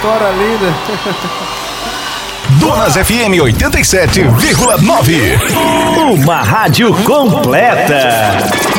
história linda. Donas FM 87,9. Uma rádio completa.